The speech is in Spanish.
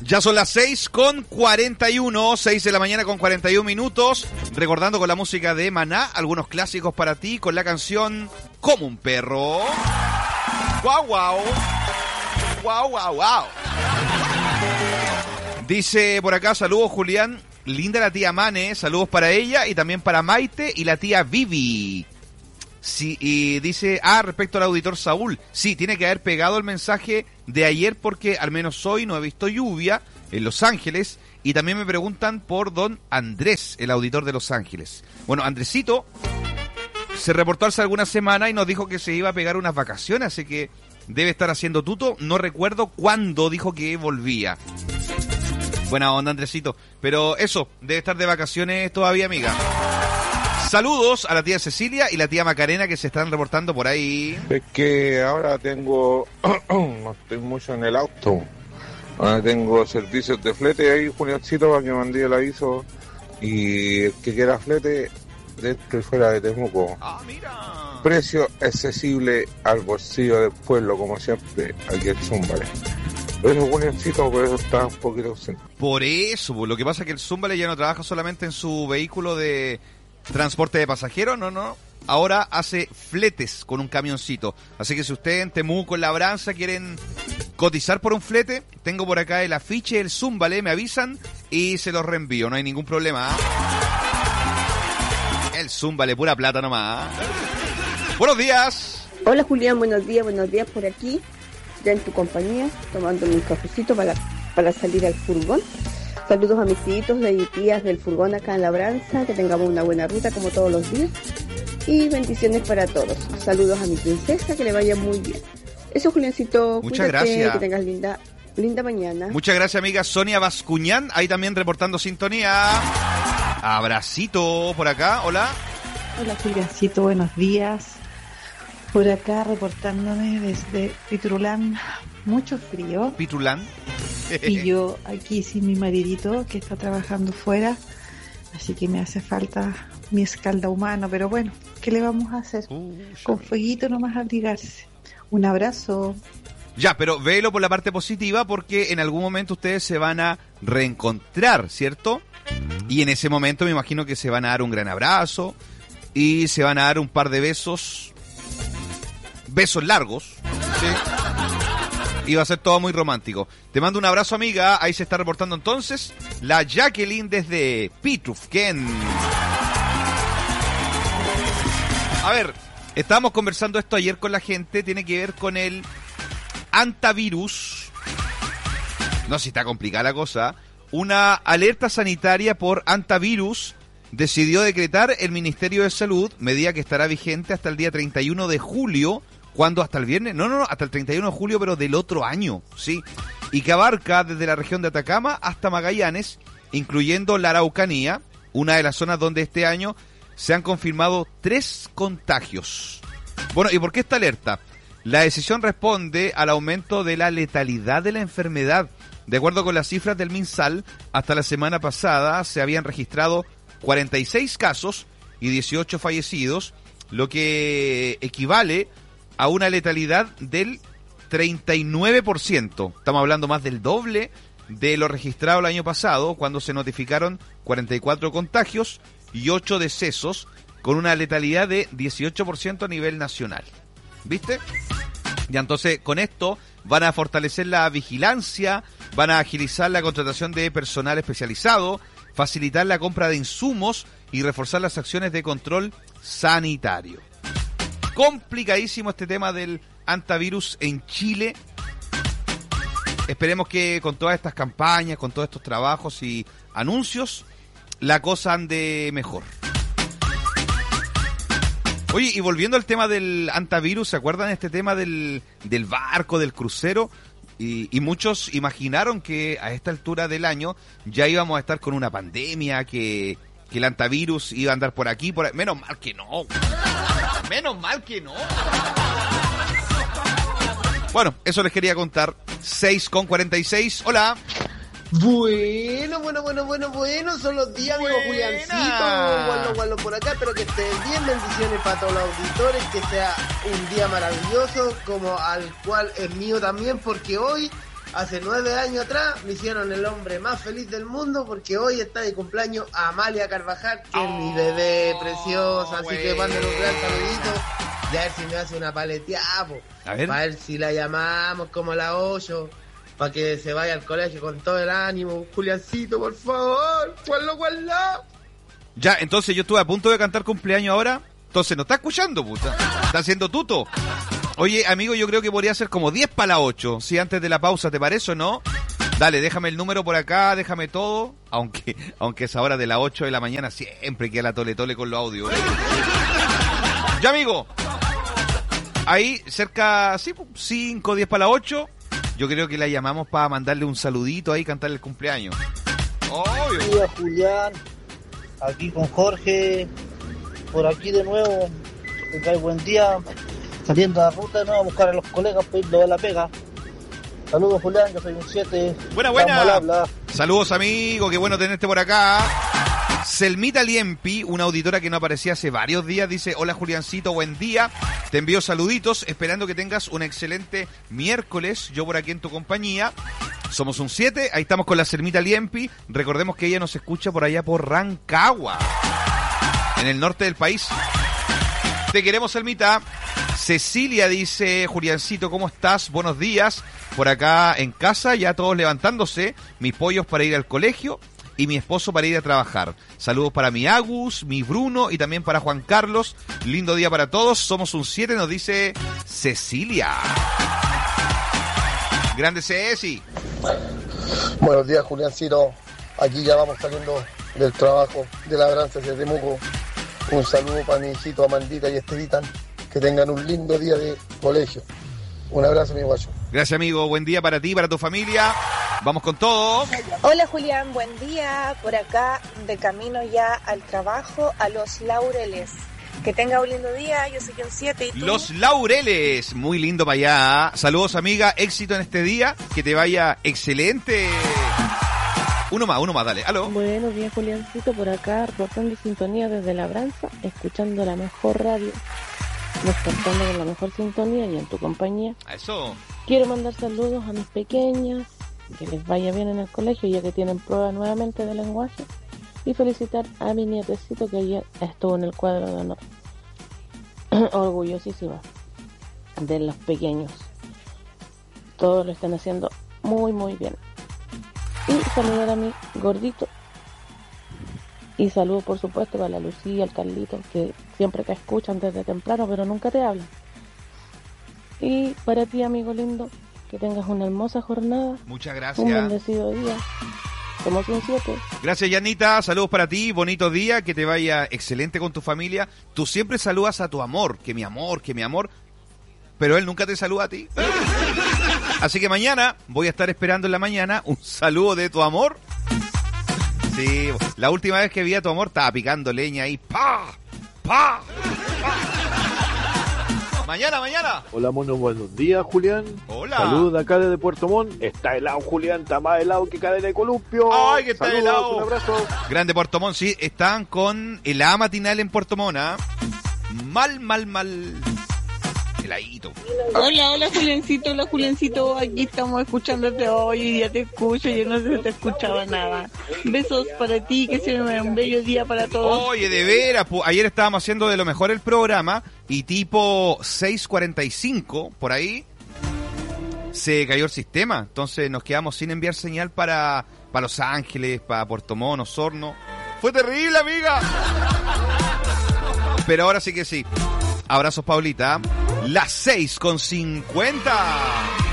Ya son las 6:41, 6 de la mañana con 41 minutos. Recordando con la música de Maná, algunos clásicos para ti con la canción Como un perro. ¡Guau, guau! ¡Guau, guau, guau! Dice por acá, saludos Julián, linda la tía Mane, saludos para ella y también para Maite y la tía Vivi. Sí, y dice, respecto al auditor Saúl, sí, tiene que haber pegado el mensaje de ayer porque al menos hoy no he visto lluvia en Los Ángeles. Y también me preguntan por don Andrés, el auditor de Los Ángeles. Bueno, Andresito se reportó hace algunas semanas y nos dijo que se iba a pegar unas vacaciones, así que debe estar haciendo tuto. No recuerdo cuándo dijo que volvía. Buena onda, Andresito. Pero eso, debe estar de vacaciones todavía, amiga. Saludos a la tía Cecilia y la tía Macarena que se están reportando por ahí. Es que ahora tengo, no estoy mucho en el auto. Ahora tengo servicios de flete ahí, Juliancito, para que me envíe el aviso. Y el que quiera flete, dentro y fuera de Temuco. Mira. Precio accesible al bolsillo del pueblo, como siempre, aquí en Zúmbale. Por eso, Juliancito, por eso está un poquito ausente. Por eso, lo que pasa es que el Zúmbale ya no trabaja solamente en su vehículo de transporte de pasajeros, no. Ahora hace fletes con un camioncito. Así que si usted en Temuco, en Labranza, quieren cotizar por un flete, tengo por acá el afiche del Zúmbale, me avisan y se los reenvío, no hay ningún problema. El Zúmbale, pura plata nomás. Buenos días. Hola Julián, buenos días por aquí, ya en tu compañía, tomándome un cafecito para salir al furgón. Saludos a mis hijitos y tías del furgón acá en Labranza, que tengamos una buena ruta como todos los días. Y bendiciones para todos. Saludos a mi princesa, que le vaya muy bien. Eso, Juliancito. Muchas cuídate, gracias. Que tengas linda mañana. Muchas gracias, amiga Sonia Bascuñán, ahí también reportando sintonía. Abracito por acá, hola. Hola, Juliancito, buenos días. Por acá reportándome desde Pitrulán, mucho frío. Pitrulán. Y yo aquí sin mi maridito que está trabajando fuera, así que me hace falta mi escalda humano, pero bueno, ¿qué le vamos a hacer? Con fueguito nomás abrigarse. Un abrazo. Ya, pero véelo por la parte positiva porque en algún momento ustedes se van a reencontrar, ¿cierto? Y en ese momento me imagino que se van a dar un gran abrazo y se van a dar un par de besos largos, ¿sí? Y va a ser todo muy romántico. Te mando un abrazo, amiga. Ahí se está reportando entonces la Jacqueline desde Pitrufquén. A ver, estábamos conversando esto ayer con la gente. Tiene que ver con el antivirus. No sé si está complicada la cosa. Una alerta sanitaria por antivirus decidió decretar el Ministerio de Salud, medida que estará vigente hasta el día 31 de julio. ¿Cuándo? ¿Hasta el viernes? No, hasta el 31 de julio, pero del otro año, ¿sí? Y que abarca desde la región de Atacama hasta Magallanes, incluyendo la Araucanía, una de las zonas donde este año se han confirmado 3 contagios. Bueno, ¿y por qué esta alerta? La decisión responde al aumento de la letalidad de la enfermedad. De acuerdo con las cifras del MinSal, hasta la semana pasada se habían registrado 46 casos y 18 fallecidos, lo que equivale a una letalidad del 39%. Estamos hablando más del doble de lo registrado el año pasado, cuando se notificaron 44 contagios y 8 decesos, con una letalidad de 18% a nivel nacional. ¿Viste? Y entonces, con esto van a fortalecer la vigilancia, van a agilizar la contratación de personal especializado, facilitar la compra de insumos y reforzar las acciones de control sanitario. Complicadísimo este tema del antivirus en Chile. Esperemos que con todas estas campañas, con todos estos trabajos y anuncios, la cosa ande mejor. Oye, y volviendo al tema del antivirus, ¿se acuerdan este tema del barco, del crucero? Y muchos imaginaron que a esta altura del año ya íbamos a estar con una pandemia, que el antivirus iba a andar por aquí, por ahí. Menos mal que no. Menos mal que no. Bueno, eso les quería contar. 6:46. Hola. Bueno, son los días, amigo Juliancito, gualo por acá, espero que estén bien, bendiciones para todos los auditores, que sea un día maravilloso, como al cual es mío también, porque hoy hace 9 años atrás me hicieron el hombre más feliz del mundo porque hoy está de cumpleaños Amalia Carvajal, que es mi bebé preciosa, así que manden un gran saludito y a ver si me hace una paleteada, para ver si la llamamos como a las 8, para que se vaya al colegio con todo el ánimo. Juliancito, por favor, guardo. Ya, entonces yo estuve a punto de cantar cumpleaños ahora, entonces no está escuchando, puta. Está haciendo tuto. Oye, amigo, yo creo que podría ser como 10 para las 8, si antes de la pausa, ¿te parece o no? Dale, déjame el número por acá, déjame todo, aunque es ahora de las 8 de la mañana, siempre queda la tole con los audios. Ya, amigo, ahí cerca, 5, 10 para las 8, yo creo que la llamamos para mandarle un saludito ahí, cantarle el cumpleaños. Obvio. Hola, Julián, aquí con Jorge, por aquí de nuevo, que cae buen día. Saliendo a la ruta de nuevo a buscar a los colegas para irlo de la pega. Saludos, Julián, yo soy un 7. Buena. Saludos, amigo, qué bueno tenerte por acá. Selmita Liempi, una auditora que no aparecía hace varios días, dice: hola, Juliancito, buen día. Te envío saluditos, esperando que tengas un excelente miércoles. Yo por aquí en tu compañía. Somos un 7, ahí estamos con la Selmita Liempi. Recordemos que ella nos escucha por allá por Rancagua, en el norte del país. Te queremos, Selmita. Cecilia dice: Juliancito, ¿cómo estás? Buenos días. Por acá en casa, ya todos levantándose. Mis pollos para ir al colegio y mi esposo para ir a trabajar. Saludos para mi Agus, mi Bruno y también para Juan Carlos. Lindo día para todos. Somos un 7, nos dice Cecilia. Grande Ceci. Buenos días, Juliancito. Aquí ya vamos saliendo del trabajo de Labranza hacia Temuco. Un saludo para mi hijito Amandita y Estevitan. Que tengan un lindo día de colegio. Un abrazo, mi guacho. Gracias, amigo. Buen día para ti, para tu familia. Vamos con todo. Hola, Julián. Buen día. Por acá, de camino ya al trabajo, a Los Laureles. Que tenga un lindo día. Yo soy un 7. ¿Y tú? Los Laureles. Muy lindo para allá. Saludos, amiga. Éxito en este día. Que te vaya excelente. Uno más, dale. ¿Aló? Buenos días, Juliancito. Por acá, reportando sintonía desde Labranza, escuchando la mejor radio. Despertando con la mejor sintonía y en tu compañía. Eso. Quiero mandar saludos a mis pequeñas, que les vaya bien en el colegio ya que tienen prueba nuevamente de lenguaje, y felicitar a mi nietecito que ayer estuvo en el cuadro de honor. Orgullosísima de los pequeños. Todos lo están haciendo muy muy bien. Y saludar a mi gordito. Y saludo, por supuesto, para la Lucía, el Carlito, que siempre te escuchan desde temprano, pero nunca te hablan. Y para ti, amigo lindo, que tengas una hermosa jornada. Muchas gracias. Un bendecido día. Somos un 7. Gracias, Yanita. Saludos para ti. Bonito día. Que te vaya excelente con tu familia. Tú siempre saludas a tu amor. Que mi amor. Pero él nunca te saluda a ti. Así que mañana voy a estar esperando en la mañana un saludo de tu amor. Sí, la última vez que vi a tu amor estaba picando leña ahí. ¡Pa! Mañana. Hola, mono, buenos días, Julián. Hola. Saludos de acá desde Puerto Montt. Está helado, Julián, está más helado que cadena de columpio. ¡Ay, que está Saludos, helado! Un abrazo. Grande Puerto Montt, sí, están con helada matinal en Puerto Montt, ¿eh? Mal. Heladito. Hola, Juliancito, aquí estamos escuchándote hoy y ya te escucho, yo no sé si te escuchaba nada. Besos para ti, que sea un bello día para todos. Oye, de veras, ayer estábamos haciendo de lo mejor el programa y tipo 6:45, por ahí, se cayó el sistema, entonces nos quedamos sin enviar señal para Los Ángeles, para Puerto Montt, Osorno. Fue terrible, amiga. Pero ahora sí que sí. Abrazos, Paulita. Las 6:50.